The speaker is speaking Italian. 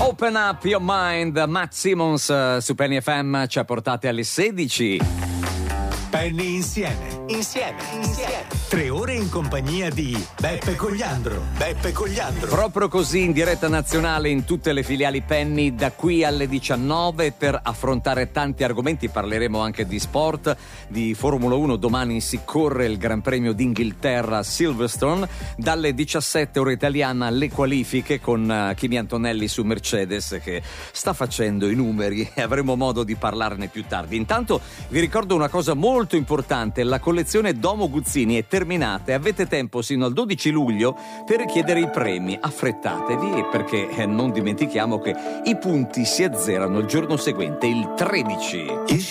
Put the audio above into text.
Open Up Your Mind, Matt Simmons su Penny FM ci ha portate alle 16. Penny insieme. 3 ore in compagnia di Beppe Cogliandro. Proprio così, in diretta nazionale in tutte le filiali Penny da qui alle 19 per affrontare tanti argomenti. Parleremo anche di sport, di Formula 1. Domani si corre il Gran Premio d'Inghilterra a Silverstone. Dalle 17 ora italiana le qualifiche con Kimi Antonelli su Mercedes che sta facendo i numeri e avremo modo di parlarne più tardi. Intanto vi ricordo una cosa molto importante: la collezione Domo Guzzini è terminata e avete tempo sino al 12 luglio per richiedere i premi. Affrettatevi perché non dimentichiamo che i punti si azzerano il giorno seguente, il 13.